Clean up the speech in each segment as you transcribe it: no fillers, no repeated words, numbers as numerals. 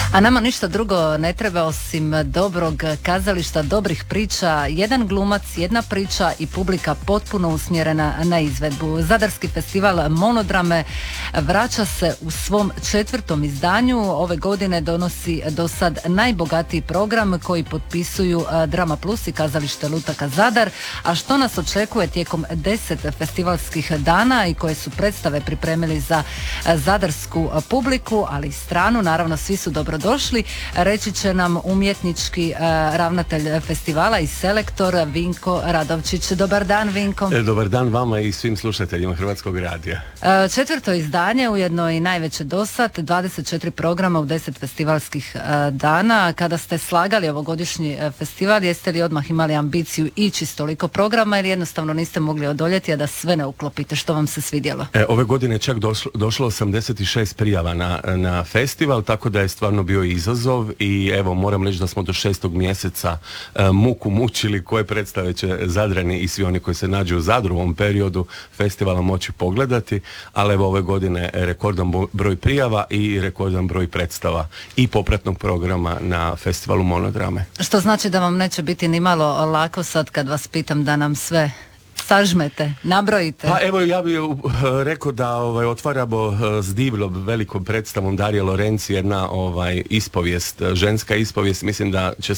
A nama ništa drugo ne treba osim dobrog kazališta, dobrih priča, jedan glumac, jedna priča i publika potpuno usmjerena na izvedbu. Zadarski festival Monodrame vraća se u svom 4. izdanju. Ove godine donosi do sad najbogatiji program koji potpisuju Drama Plus i kazalište Lutaka Zadar. A što nas očekuje tijekom 10 festivalskih dana i koje su predstave pripremili za zadarsku publiku, ali i stranu, naravno svi su dobrodošli, reći će nam umjetnički ravnatelj festivala i selektor Vinko Radovčić. Dobar dan, Vinko. Dobar dan vama i svim slušateljima Hrvatskog radija. 4. izdanje, ujedno i najveće dosad, 24 programa u 10 festivalskih dana. Kada ste slagali ovogodišnji festival, jeste li odmah imali ambiciju ići s toliko programa ili jednostavno niste mogli odoljeti, a da sve ne uklopite? Što vam se svidjelo? Ove godine je čak došlo 86 prijava na festival, tako da je stvarno bio izazov i evo moram reći da smo do 6. mjeseca muku mučili koje predstave će Zadrani i svi oni koji se nađu u Zadru u ovom periodu festivala moći pogledati, ali evo ove godine rekordan broj prijava i rekordan broj predstava i popratnog programa na festivalu Monodrame. Što znači da vam neće biti ni malo lako sad kad vas pitam da nam sve sažmete, nabrojite. Pa evo ja bih rekao da otvaramo s divnom velikom predstavom Darije Lorenci, jedna ispovijest, ženska ispovijest. Mislim da će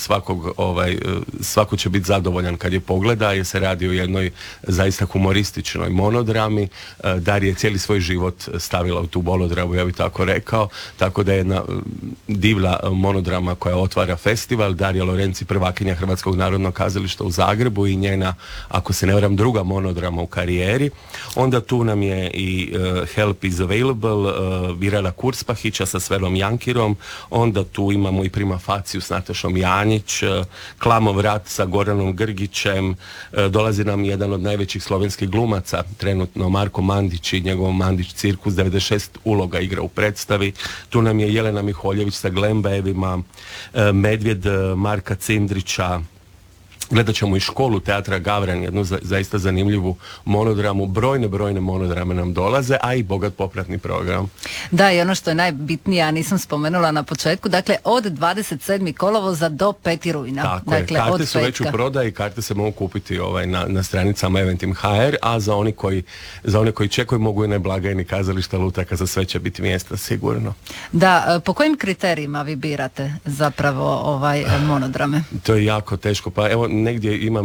svako će biti zadovoljan kad je pogleda, jer se radi o jednoj zaista humorističnoj monodrami. Darija je cijeli svoj život stavila u tu monodramu, ja bih tako rekao, tako da je jedna divna monodrama koja otvara festival. Darija Lorenci, prvakinja Hrvatskog narodnog kazališta u Zagrebu i njena, ako se ne varam, druga monodrama u karijeri. Onda tu nam je i Help is Available Virela Kurspahića sa Svelom Jankirom. Onda tu imamo i Prima Faciju s Natašom Janjić, Klamov rat sa Goranom Grgićem. Dolazi nam jedan od najvećih slovenskih glumaca trenutno, Marko Mandić i njegov Mandić cirkus, 96 uloga igra u predstavi. Tu nam je Jelena Miholjević sa Glembajevima, Medvjed Marka Cindrića. Gledat ćemo i Školu teatra Gavran, jednu zaista zanimljivu monodramu. Brojne monodrame nam dolaze, a i bogat popratni program. Da, i ono što je najbitnije, a nisam spomenula na početku, dakle od 27. kolovoza do 5. rujna. Tako dakle, je, karte su već u prodaji, karte se mogu kupiti na stranicama Eventim.hr, a za one koji čekaju mogu i na blagajni kazališta Lutaka, za sve će biti mjesta sigurno. Da, po kojim kriterijima vi birate zapravo monodrame? To je jako teško, pa evo negdje imam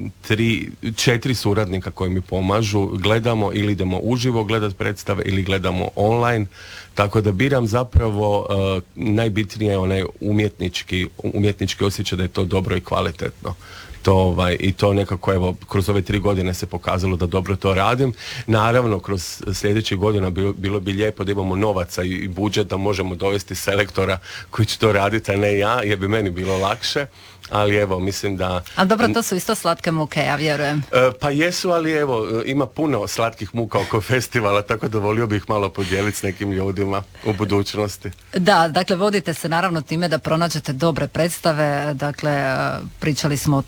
4 suradnika koji mi pomažu. Gledamo ili idemo uživo gledat predstave ili gledamo online, tako da biram zapravo najbitnije je onaj umjetnički osjećaj da je to dobro i kvalitetno. I to nekako evo kroz ove 3 godine se pokazalo da dobro to radim. Naravno kroz sljedećih godina bilo bi lijepo da imamo novaca i budžet da možemo dovesti selektora koji će to raditi, a ne ja, jer bi meni bilo lakše. Ali evo, mislim da... Ali dobro, to su isto slatke muke, ja vjerujem. Pa jesu, ali evo, ima puno slatkih muka oko festivala, tako da volio bih malo podijeliti s nekim ljudima u budućnosti. Da, dakle, vodite se naravno time da pronađete dobre predstave, dakle, pričali smo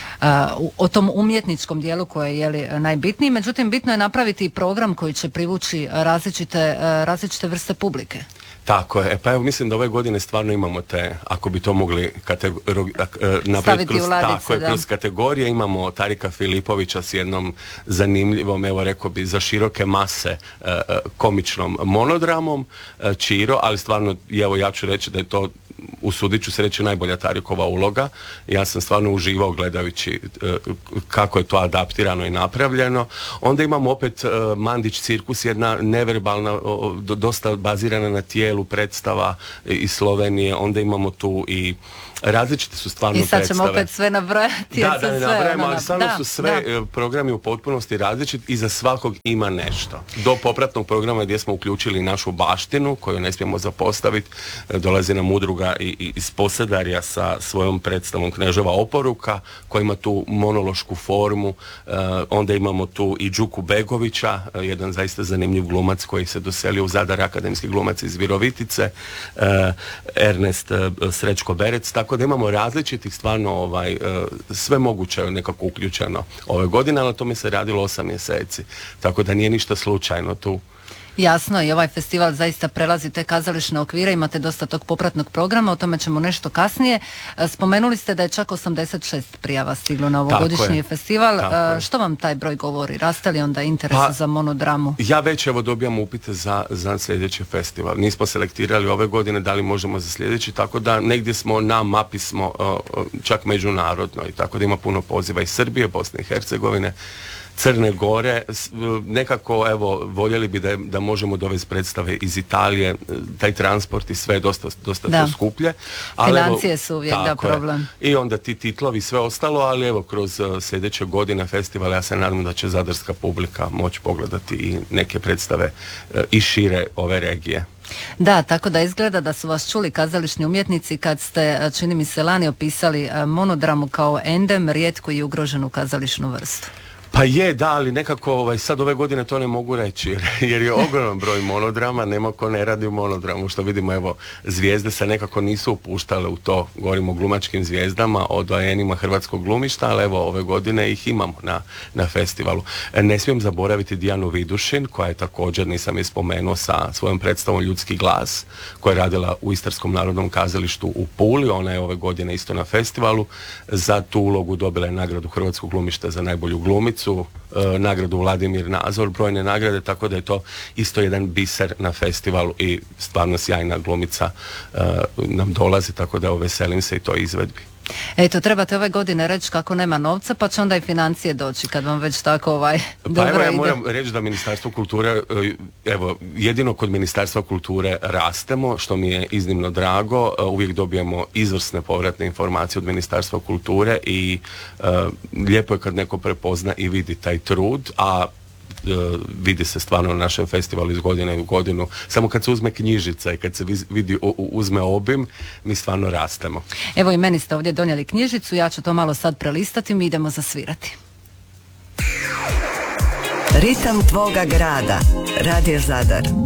o tom umjetničkom dijelu koje je najbitniji, međutim, bitno je napraviti i program koji će privući različite vrste publike. Tako je, pa evo mislim da ove godine stvarno imamo ako bi to mogli napraviti kroz kategorije, imamo Tarika Filipovića s jednom zanimljivom, evo rekao bi za široke mase komičnom monodramom, Čiro, ali stvarno, evo ja ću reći da je to, usudit ću se reći, najbolja Tarikova uloga. Ja sam stvarno uživao gledajući kako je to adaptirano i napravljeno. Onda imamo opet Mandić cirkus, jedna neverbalna, dosta bazirana na tijelu predstava iz Slovenije. Onda imamo tu i različite su stvarno predstave. I sad ćemo opet sve nabrojati. Da ne nabrojamo, ali stvarno su sve programi u potpunosti različiti i za svakog ima nešto. Do popratnog programa gdje smo uključili našu baštinu, koju ne smijemo zapostaviti, dolazi nam udruga iz Posedarja sa svojom predstavom Kneževa oporuka, koja ima tu monološku formu. Onda imamo tu i Đuku Begovića, jedan zaista zanimljiv glumac koji se doselio u Zadar, akademski glumac iz Virovitice, Ernest Srećko Berec, tako da imamo različitih stvarno sve moguće nekako uključeno ove godine, ali na tome se radilo 8 mjeseci, tako da nije ništa slučajno tu. Jasno, i ovaj festival zaista prelazi te kazališne okvire, imate dosta tog popratnog programa, o tome ćemo nešto kasnije. Spomenuli ste da je čak 86 prijava stiglo na ovogodišnji festival. Što vam taj broj govori? Raste li onda interes za monodramu? Ja već dobijam upite za sljedeći festival. Nismo selektirali ove godine, da li možemo za sljedeći, tako da negdje smo na mapi smo čak međunarodno, i tako da ima puno poziva iz Srbije, Bosne i Hercegovine, Crne Gore. Nekako, voljeli bi da možemo dovesti predstave iz Italije, taj transport i sve je dosta to skuplje. Financije su uvijek problem. I onda ti titlovi, sve ostalo, ali kroz sljedeće godine festivala ja se nadam da će zadarska publika moći pogledati i neke predstave i šire ove regije. Da, tako da izgleda da su vas čuli kazališni umjetnici kad ste, čini mi se, lani opisali monodramu kao endem, rijetku i ugroženu kazališnu vrstu. Pa je, da, ali nekako sad ove godine to ne mogu reći, jer je ogroman broj monodrama, nema ko ne radi u monodramu, što vidimo, zvijezde se nekako nisu upuštale u to, govorimo o glumačkim zvijezdama, o doajenima hrvatskog glumišta, ali ove godine ih imamo na festivalu. Ne smijem zaboraviti Dijanu Vidušin, koja je također, nisam je spomenuo, sa svojom predstavom Ljudski glas, koja je radila u Istarskom narodnom kazalištu u Puli, ona je ove godine isto na festivalu, za tu ulogu dobila je nagradu Hrvatskog glumišta za najbolju glumicu, nagradu Vladimir Nazor, brojne nagrade, tako da je to isto jedan biser na festivalu i stvarno sjajna glumica nam dolazi, tako da veselim se i toj izvedbi. Eto, trebate ove godine reći kako nema novca, pa će onda i financije doći kad vam već tako dobro ide. Ja moram reći da Ministarstvo kulture, jedino kod Ministarstva kulture rastemo, što mi je iznimno drago. Uvijek dobijemo izvrsne povratne informacije od Ministarstva kulture i lijepo je kad neko prepozna i vidi taj trud, a vidi se stvarno na našem festivalu iz godine u godinu. Samo kad se uzme knjižica i kad se uzme obim, mi stvarno rastemo. Evo i meni ste ovdje donijeli knjižicu, ja ću to malo sad prelistati, mi idemo zasvirati. Ritam tvoga grada, Radio Zadar.